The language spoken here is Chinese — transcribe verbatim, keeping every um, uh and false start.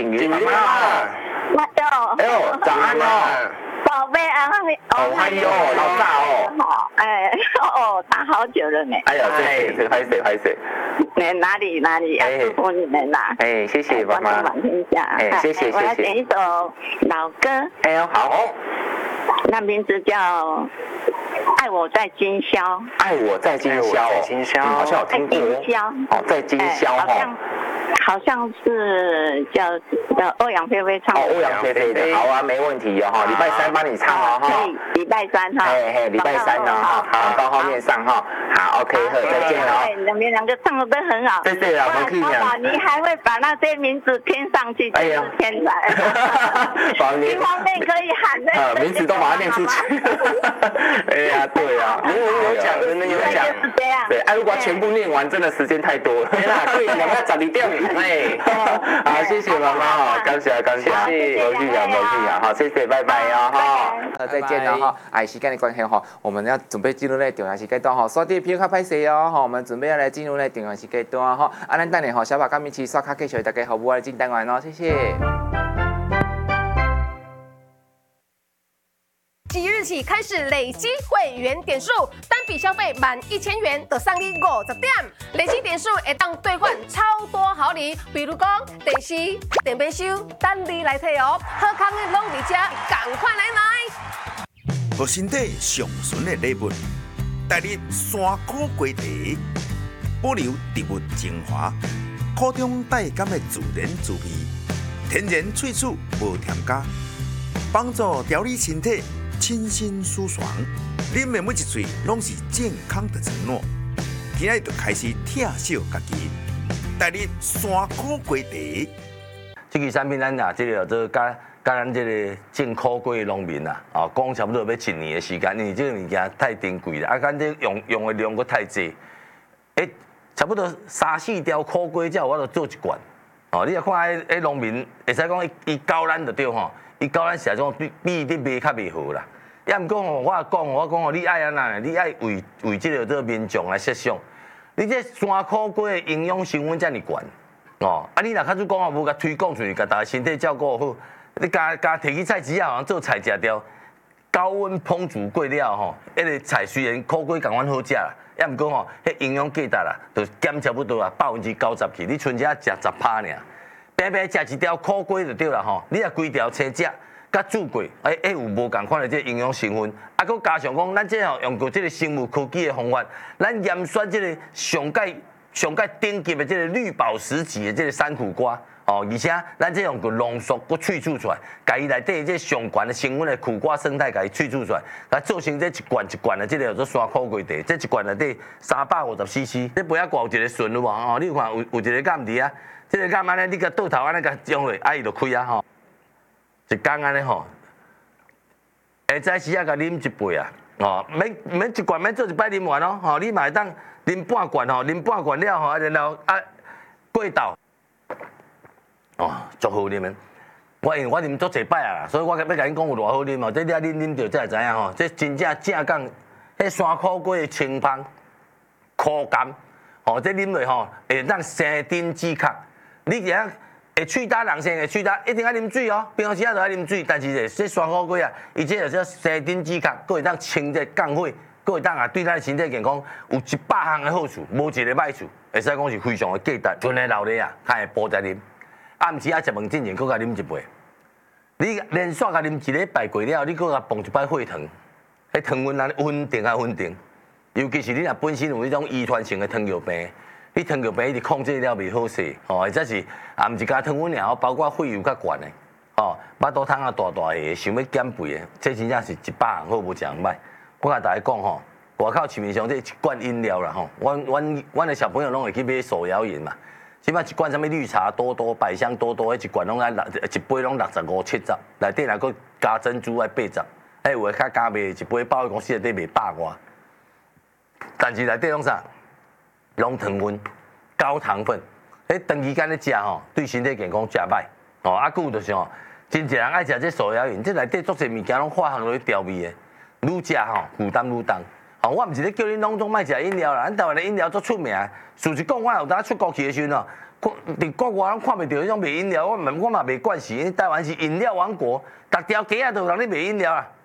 景瑜妈妈。 妈哟！ 哎呦，早安哦！ 宝贝啊， 哦，哎呦，老大哦！ 好，哎，哦，打好久了呢。 哎呀，对对，拍谁拍谁？ 你哪里哪里？ 哎， 祝福你们啦！ 哎，谢谢妈妈。 光天下。 哎，谢谢谢谢。 我要点一首老歌。 哎呦，好。 那名字叫《爱我在今宵》。 爱我在今宵，今宵好像有听过。 今宵。 哦，在今宵哈。 好像是叫叫欧阳菲菲唱的。 哦，欧阳菲菲的，好啊，没问题哦哈，礼拜三帮你唱哦哈。 可以，礼拜三哈。 嘿嘿，礼拜三哦哈，好，到后面上哈。好 ，OK， 好，再见哦。 你们两个唱的都很好。 对对啊，我们可以讲。 你还会把那些名字填上去，哎呀，天才。一方面可以喊的。 啊，名字都把它念出去。哎呀，对啊，人人有奖，人人有奖。 就是这样。 对，哎，如果全部念完，真的时间太多了。对啦，对，两个十二点。哎，好，谢谢妈妈哈，感谢感谢，罗俊雅，罗俊雅，好，谢谢，拜拜哦哈，呃，再见了哈，哎，时间的关系哈，我们要准备进入那重要时阶段哈，刷点票卡拍摄哦哈，我们准备要来进入那重要时阶段哈，啊，咱等下哈，小宝跟一起刷卡继续大家好，我来进单元哦，谢谢。 即日起开始累积会员点数，单笔消费满一千元就送你五十点，累积点数会当兑换超多好礼，比如讲电视、电杯收，等你来摕哦。好康的拢伫遮，赶快来买！ 互身体上纯的礼物，带你山苦瓜茶，保留植物精华，苦中带甘的自然滋味，天然萃取无添加，帮助调理身体。清新舒爽，啉的每一嘴拢是健康的承诺。今日就开始疼惜家己，带你山苦瓜茶。 这个产品咱啊，这个做甲甲咱这个种苦瓜的农民啊，啊，讲差不多要一年的时间，因为这个物件太珍贵了，啊，咱这用用的量佫太济，诶，差不多三四条苦瓜才有我就做一罐。哦，你若看迄迄农民，会使讲伊伊教咱就对吼。伊教咱是种比比你卖较袂好啦，也毋讲吼，我讲我讲吼，你爱安那，你爱为为即个这民众来设想，你这山苦瓜的营养成分遮尔悬，哦，啊你若较主讲哦，无甲推广出去，甲大家身体照顾好，你加加摕去菜市啊，做菜食掉，高温烹煮过了吼，迄个菜虽然苦瓜共款好食啦，也毋讲吼，迄营养价值啦，就减差不多啊，百分之九十去，你剩下食十趴尔。平平食一条苦瓜就对啦吼，你若规条青食，甲煮过，哎哎有无共款的这营养成分，啊，佮加上讲，咱这吼用过这个生物科技的方法，咱验选这个上界上界顶级的这个绿宝石级的这个山苦瓜，哦，而且咱这用过浓缩佮萃取出来，甲伊内底这上悬的成分的苦瓜生态，甲伊萃取出来，甲做成这一罐一罐的这个叫做山苦瓜茶，这一罐内底三百五十 C C， 这杯仔挂有一个顺有无？哦，你有看有有一个盖毋伫啊？这个干安尼，你甲倒头安尼甲用落，啊伊就开啊吼，一缸安尼吼，下早时啊甲啉一杯啊，哦，免免一罐免做一摆啉完哦，吼，你嘛会当啉半罐吼，啉半罐了吼，然后啊过倒，哦，足好啉的。我因为我啉足侪摆啊，所以我要甲恁讲有偌好啉哦，这你啊啉啉着才会知影吼，这真正正讲，迄山苦瓜的清芳、苦甘，吼，这啉落吼会当生津止渴。你只要会喙焦人生会喙焦，一定要啉水哦。平常时啊就要啉水，但是这这山苦瓜啊，伊这就叫生津止渴，佫会当清这降火，佫会当啊对咱身体健康有一百项的好处，无一个歹处，会使讲是非常的价值。剩的老的啊，较会补在啉。暗时啊食饭之前，佫甲啉一杯。你连续甲啉一礼拜过了，你佫甲放一摆血糖，迄糖分啊稳定啊稳定。尤其是你若本身有迄种遗传性的糖尿病。你糖尿病一直控制了袂好势，吼，或者是啊，毋是加糖分尔，包括血油较悬的，吼，巴肚汤啊大大个，想要减肥的，这真正是一百项好无一项歹。我甲大家讲吼，外口市面上这一罐饮料啦吼，阮阮阮的小朋友拢会去买手摇饮嘛，即摆一罐啥物绿茶多多、百香多多，迄一罐拢爱六一杯拢六十五七十，内底若佫加珍珠爱八十，哎有诶较加卖一杯百货公司内底卖百外，但是内底拢啥？拢糖分、高糖分，迄长期间咧食吼，对身体健康真歹。哦，啊，佮有就是吼，真侪人爱食这手摇饮，这内底足侪物件拢化学落去调味的，愈食吼负担愈重。哦，我毋是咧叫恁拢总莫食饮料啦，咱台湾的饮料足出名。事实讲，我有当出国去的时阵哦， 伫国外人看袂到迄种卖饮料，我嘛我嘛袂惯势。台湾是饮料王国，逐条街啊都有人咧卖饮料啊。